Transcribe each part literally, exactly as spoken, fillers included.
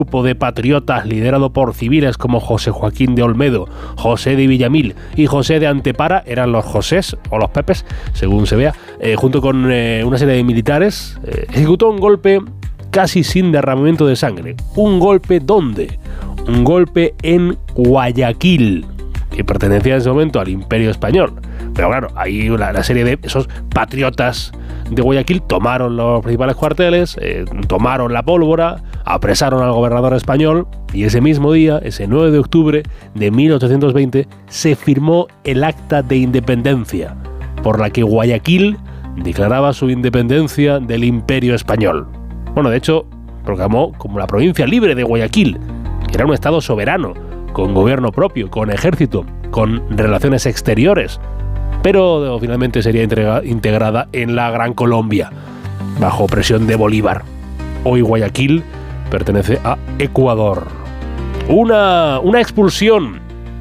grupo de patriotas liderado por civiles como José Joaquín de Olmedo, José de Villamil y José de Antepara, eran los Josés o los Pepes, según se vea, eh, junto con eh, una serie de militares, eh, ejecutó un golpe casi sin derramamiento de sangre. ¿Un golpe dónde? Un golpe en Guayaquil, que pertenecía en ese momento al Imperio Español. Pero claro, ahí la, la serie de esos patriotas de Guayaquil tomaron los principales cuarteles, eh, tomaron la pólvora, apresaron al gobernador español y ese mismo día, ese nueve de octubre de mil ochocientos veinte, se firmó el Acta de Independencia, por la que Guayaquil declaraba su independencia del Imperio Español. Bueno, de hecho, proclamó como la provincia libre de Guayaquil, que era un estado soberano, con gobierno propio, con ejército, con relaciones exteriores, pero finalmente sería integrada en la Gran Colombia, bajo presión de Bolívar. Hoy Guayaquil pertenece a Ecuador. Una, una expulsión,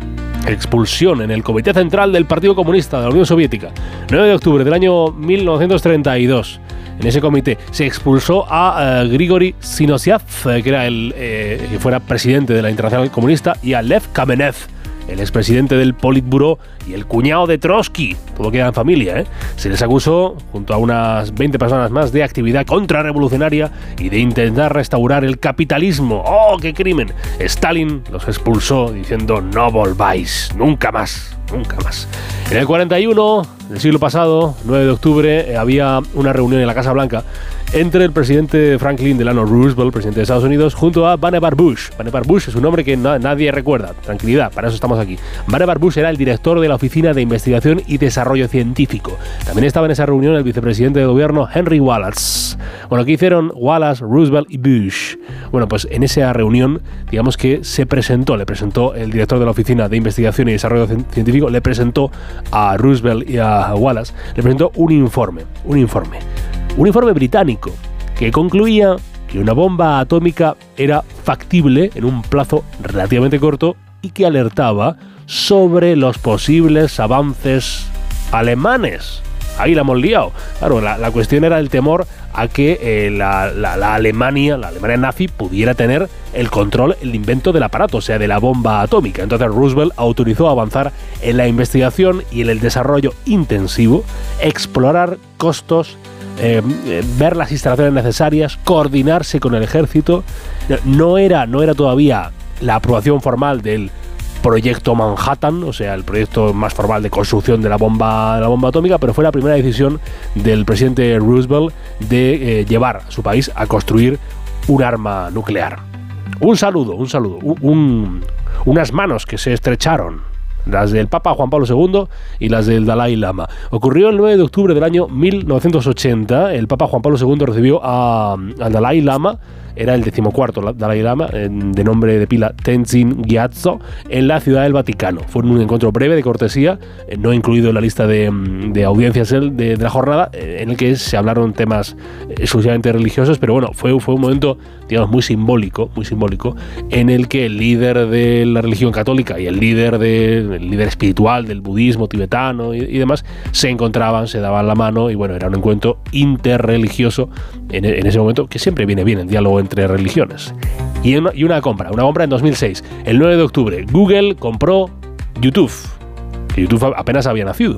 expulsión en el Comité Central del Partido Comunista de la Unión Soviética, nueve de octubre del año mil novecientos treinta y dos. En ese comité se expulsó a uh, Grigori Zinoviev, que era el eh, que fuera presidente de la Internacional Comunista, y a Lev Kamenev, el expresidente del Politburó y el cuñado de Trotsky. Todo queda en familia, ¿eh? Se les acusó, junto a unas veinte personas más, de actividad contrarrevolucionaria y de intentar restaurar el capitalismo. ¡Oh, qué crimen! Stalin los expulsó diciendo: no volváis, nunca más, nunca más. En el cuarenta y uno del siglo pasado, nueve de octubre, había una reunión en la Casa Blanca entre el presidente Franklin Delano Roosevelt, presidente de Estados Unidos, junto a Vannevar Bush. Vannevar Bush es un nombre que na- nadie recuerda. Tranquilidad, para eso estamos aquí. Vannevar Bush era el director de la Oficina de Investigación y Desarrollo Científico. También estaba en esa reunión el vicepresidente de gobierno Henry Wallace. Bueno, ¿qué hicieron Wallace, Roosevelt y Bush? Bueno, pues en esa reunión, digamos que se presentó, le presentó el director de la Oficina de Investigación y Desarrollo Científico, le presentó a Roosevelt y a Wallace, le presentó un informe, un informe. Un informe británico que concluía que una bomba atómica era factible en un plazo relativamente corto y que alertaba sobre los posibles avances alemanes. Ahí la hemos liado. Claro, la, la cuestión era el temor a que eh, la, la, la Alemania, la Alemania nazi, pudiera tener el control, el invento del aparato, o sea, de la bomba atómica. Entonces Roosevelt autorizó avanzar en la investigación y en el desarrollo intensivo, explorar costos, Eh, eh, ver las instalaciones necesarias, coordinarse con el ejército. No era, no era todavía la aprobación formal del proyecto Manhattan, o sea, el proyecto más formal de construcción de la bomba, de la bomba atómica, pero fue la primera decisión del presidente Roosevelt de eh, llevar a su país a construir un arma nuclear. Un saludo, un saludo, un, un, unas manos que se estrecharon, las del Papa Juan Pablo segundo y las del Dalai Lama. Ocurrió el nueve de octubre del año mil novecientos ochenta. El Papa Juan Pablo segundo recibió a, al Dalai Lama, era el decimocuarto Dalai Lama, de nombre de pila Tenzin Gyatso, en la Ciudad del Vaticano. Fue un encuentro breve de cortesía, no incluido en la lista de, de audiencias de, de la jornada, en el que se hablaron temas exclusivamente religiosos, pero bueno, fue, fue un momento, digamos, muy simbólico, muy simbólico, en el que el líder de la religión católica y el líder, de, el líder espiritual del budismo tibetano y, y demás se encontraban, se daban la mano, y bueno, era un encuentro interreligioso en, en ese momento, que siempre viene bien el diálogo entre religiones. Y una, y una compra, una compra en dos mil seis, el nueve de octubre, Google compró YouTube, que YouTube apenas había nacido,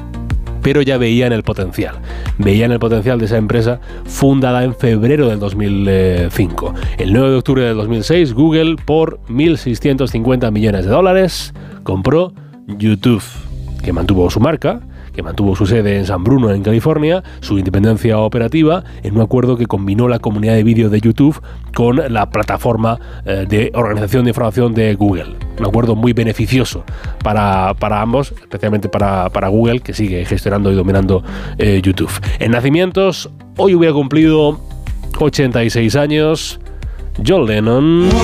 pero ya veían el potencial, veían el potencial de esa empresa fundada en febrero del dos mil cinco. El nueve de octubre del dos mil seis, Google, por mil seiscientos cincuenta millones de dólares, compró YouTube, que mantuvo su marca, que mantuvo su sede en San Bruno, en California, su independencia operativa, en un acuerdo que combinó la comunidad de vídeo de YouTube con la plataforma eh, de organización de información de Google. Un acuerdo muy beneficioso para, para ambos, especialmente para, para Google, que sigue gestionando y dominando eh, YouTube. En nacimientos, hoy hubiera cumplido ochenta y seis años John Lennon.